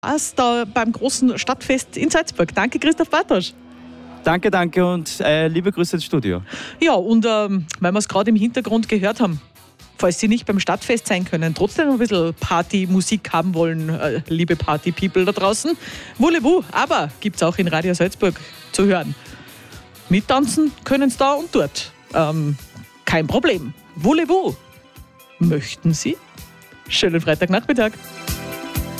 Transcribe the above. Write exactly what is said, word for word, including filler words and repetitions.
Spaß da beim großen Stadtfest in Salzburg. Danke, Christoph Bartosch. Danke, danke und äh, liebe Grüße ins Studio. Ja, und ähm, weil wir es gerade im Hintergrund gehört haben, falls Sie nicht beim Stadtfest sein können, trotzdem ein bisschen Partymusik haben wollen, äh, liebe Party-People da draußen, Voulez-vous, aber gibt es auch in Radio Salzburg zu hören. Mittanzen können Sie da und dort. Ähm, kein Problem. Voulez-vous. Möchten Sie? Schönen Freitagnachmittag.